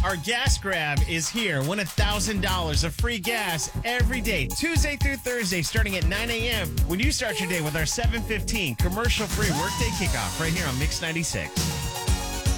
Our gas grab is here. Win $1,000 of free gas every day, Tuesday through Thursday, starting at 9 a.m. when you start your day with our 7:15 commercial-free workday kickoff right here on Mix 96.